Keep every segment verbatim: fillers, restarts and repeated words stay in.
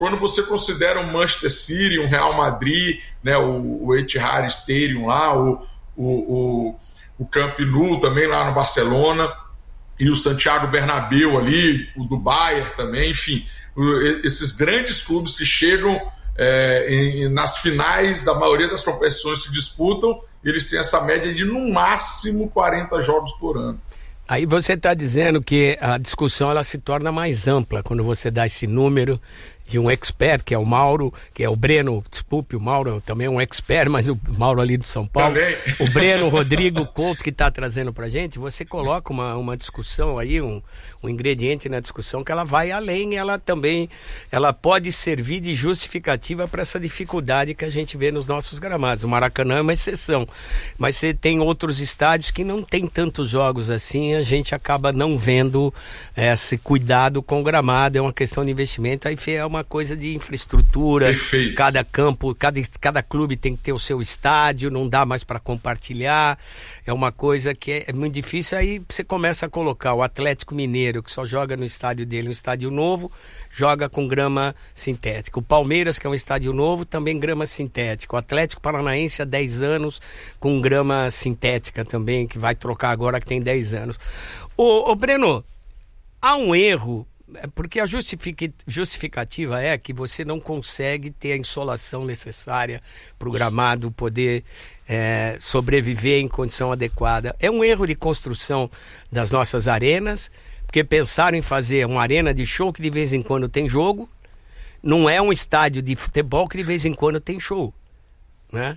quando você considera um Manchester City, um Real Madrid, né, o, o Etihad Stadium lá, o, o, o, o Camp Nou também lá no Barcelona, e o Santiago Bernabéu ali, o do Bayern também, enfim, esses grandes clubes que chegam é, em, nas finais da maioria das competições que disputam, eles têm essa média de no máximo quarenta jogos por ano. Aí você está dizendo que a discussão ela se torna mais ampla quando você dá esse número de um expert, que é o Mauro, que é o Breno, desculpe, o Mauro também é um expert, mas o Mauro ali do São Paulo, também. O Breno Rodrigo Couto que está trazendo para a gente, você coloca uma, uma discussão aí, um, um ingrediente na discussão que ela vai além, ela também, ela pode servir de justificativa para essa dificuldade que a gente vê nos nossos gramados. O Maracanã é uma exceção, mas você tem outros estádios que não tem tantos jogos assim, a gente acaba não vendo esse cuidado com o gramado, é uma questão de investimento, aí é uma coisa de infraestrutura. Perfeito. Cada campo, cada, cada clube tem que ter o seu estádio, não dá mais para compartilhar, é uma coisa que é, é muito difícil. Aí você começa a colocar o Atlético Mineiro, que só joga no estádio dele, um estádio novo, joga com grama sintética. O Palmeiras, que é um estádio novo, também grama sintética. O Atlético Paranaense há dez anos com grama sintética também, que vai trocar agora que tem dez anos. Ô, ô Breno, há um erro, porque a justificativa é que você não consegue ter a insolação necessária para o gramado poder é, sobreviver em condição adequada. É um erro de construção das nossas arenas, porque pensaram em fazer uma arena de show que de vez em quando tem jogo, não é um estádio de futebol que de vez em quando tem show, né?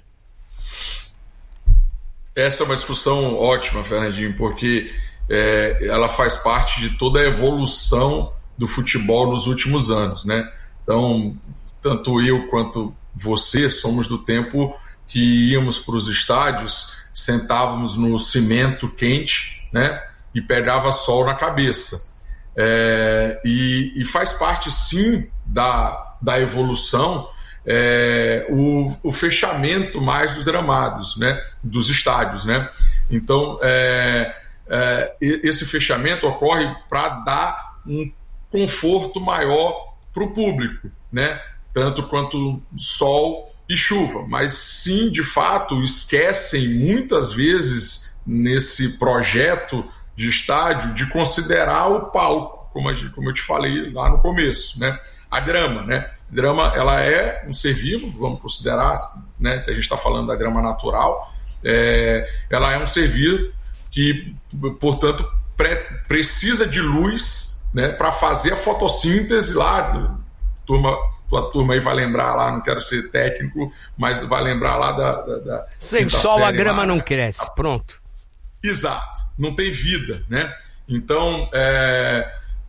Essa é uma discussão ótima, Fernandinho, porque é, ela faz parte de toda a evolução do futebol nos últimos anos, né? Então, tanto eu quanto você somos do tempo que íamos para os estádios, sentávamos no cimento quente, né? E pegava sol na cabeça. É, e, e faz parte, sim, da, da evolução é, o, o fechamento mais dos gramados, né? Dos estádios, né? Então, é, é, esse fechamento ocorre para dar um conforto maior para o público, né? Tanto quanto sol e chuva, mas sim, de fato, esquecem muitas vezes nesse projeto de estádio de considerar o palco, como, a, como eu te falei lá no começo, né? A grama, né? A grama, ela é um ser vivo, vamos considerar, né, que a gente está falando da grama natural, é, ela é um ser vivo que, portanto, pre, precisa de luz, né, para fazer a fotossíntese lá, turma, tua turma aí vai lembrar lá, não quero ser técnico, mas vai lembrar lá da... da, da Sem sol a grama lá, não cresce, pronto. Exato, não tem vida, né? Então, é,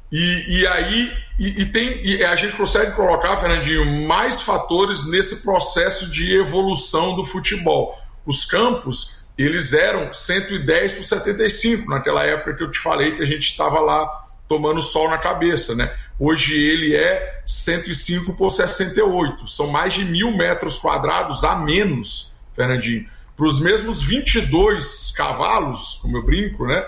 e, e aí, e, e tem, e a gente consegue colocar, Fernandinho, mais fatores nesse processo de evolução do futebol. Os campos, eles eram cento e dez por setenta e cinco, naquela época que eu te falei que a gente estava lá tomando sol na cabeça, né? Hoje ele é cento e cinco por sessenta e oito, são mais de mil metros quadrados a menos, Fernandinho, para os mesmos vinte e dois cavalos, como eu brinco, né?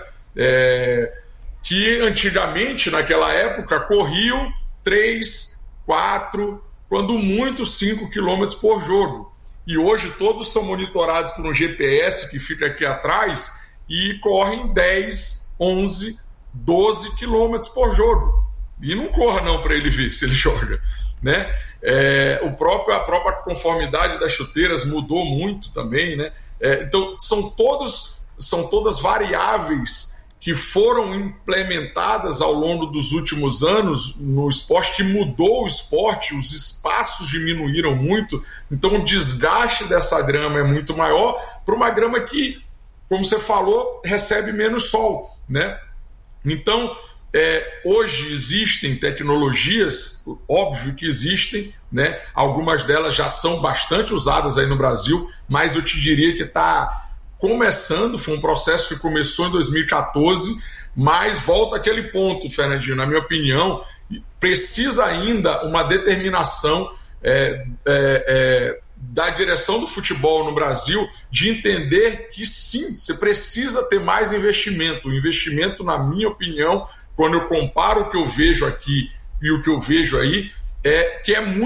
É, que antigamente, naquela época, corriam três, quatro, quando muito cinco quilômetros por jogo. E hoje todos são monitorados por um G P S que fica aqui atrás e correm dez, onze, doze quilômetros por jogo. E não corra não para ele ver se ele joga, né? É, o próprio, a própria conformidade das chuteiras mudou muito também, né? É, então são, todos, são todas variáveis que foram implementadas ao longo dos últimos anos no esporte, que mudou o esporte, os espaços diminuíram muito, então o desgaste dessa grama é muito maior para uma grama que, como você falou, recebe menos sol, né? Então, é, hoje existem tecnologias, óbvio que existem, né? Algumas delas já são bastante usadas aí no Brasil, mas eu te diria que está começando, foi um processo que começou em dois mil e catorze, mas volta àquele ponto, Fernandinho, na minha opinião, precisa ainda uma determinação é, é, é, da direção do futebol no Brasil de entender que sim, você precisa ter mais investimento. O investimento, na minha opinião, quando eu comparo o que eu vejo aqui e o que eu vejo aí, é que é muito